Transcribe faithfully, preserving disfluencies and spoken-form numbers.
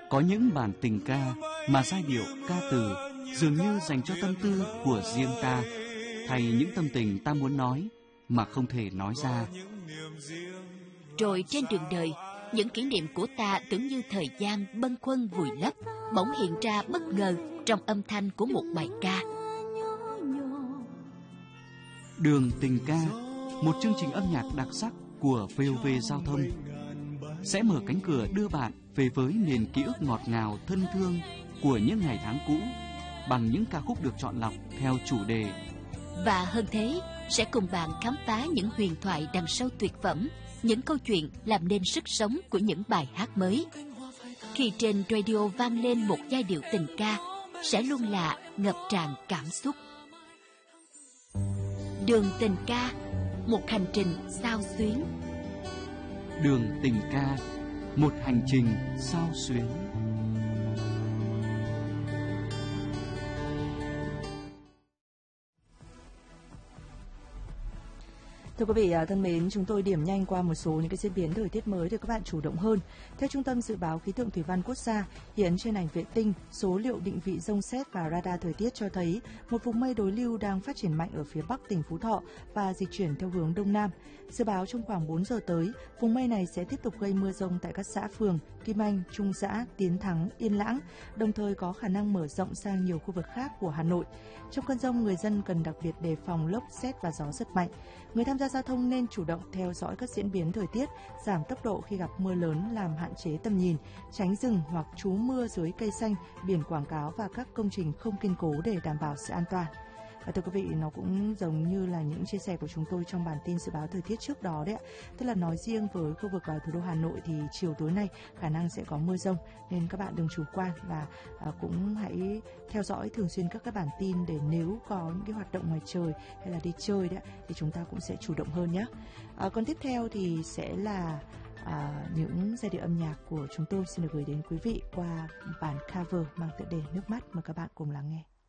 Có những bản tình ca mà giai điệu ca từ dường như dành cho tâm tư của riêng ta, thay những tâm tình ta muốn nói mà không thể nói ra. Rồi trên đường đời, những kỷ niệm của ta tưởng như thời gian bâng khuâng vùi lấp, bỗng hiện ra bất ngờ trong âm thanh của một bài ca. Đường tình ca, một chương trình âm nhạc đặc sắc của vê o vê Giao thông, sẽ mở cánh cửa đưa bạn về với nền ký ức ngọt ngào thân thương của những ngày tháng cũ bằng những ca khúc được chọn lọc theo chủ đề. Và hơn thế, sẽ cùng bạn khám phá những huyền thoại đằng sau tuyệt phẩm, những câu chuyện làm nên sức sống của những bài hát mới. Khi trên radio vang lên một giai điệu tình ca, sẽ luôn là ngập tràn cảm xúc. Đường tình ca, một hành trình xao xuyến. Đường tình ca, một hành trình xao xuyến. Thưa quý vị thân mến, chúng tôi điểm nhanh qua một số những cái diễn biến thời tiết mới để các bạn chủ động hơn. Theo Trung tâm Dự báo Khí tượng Thủy văn Quốc gia, hiện trên ảnh vệ tinh, số liệu định vị rông sét và radar thời tiết cho thấy một vùng mây đối lưu đang phát triển mạnh ở phía bắc tỉnh Phú Thọ và dịch chuyển theo hướng đông nam. Dự báo trong khoảng bốn giờ tới, vùng mây này sẽ tiếp tục gây mưa rông tại các xã phường Kim Anh, Trung Giã, Tiến Thắng, Yên Lãng, đồng thời có khả năng mở rộng sang nhiều khu vực khác của Hà Nội. Trong cơn dông, người dân cần đặc biệt đề phòng lốc sét và gió giật mạnh. Người tham gia giao thông nên chủ động theo dõi các diễn biến thời tiết, giảm tốc độ khi gặp mưa lớn làm hạn chế tầm nhìn, tránh dừng hoặc trú mưa dưới cây xanh, biển quảng cáo và các công trình không kiên cố để đảm bảo sự an toàn. Và thưa quý vị, nó cũng giống như là những chia sẻ của chúng tôi trong bản tin dự báo thời tiết trước đó đấy ạ. Tức là nói riêng với khu vực thủ đô Hà Nội thì chiều tối nay khả năng sẽ có mưa rông, nên các bạn đừng chủ quan và à, cũng hãy theo dõi thường xuyên các cái bản tin để nếu có những cái hoạt động ngoài trời hay là đi chơi đấy thì chúng ta cũng sẽ chủ động hơn nhé. À, còn tiếp theo thì sẽ là à, những giai điệu âm nhạc của chúng tôi xin được gửi đến quý vị qua bản cover mang tựa đề Nước Mắt, mời các bạn cùng lắng nghe.